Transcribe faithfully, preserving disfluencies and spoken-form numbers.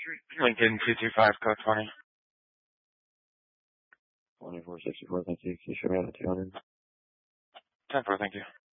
Lincoln two two five code twenty. twenty-four sixty-four, thank you. Can you show me out at two hundred? ten four, thank you.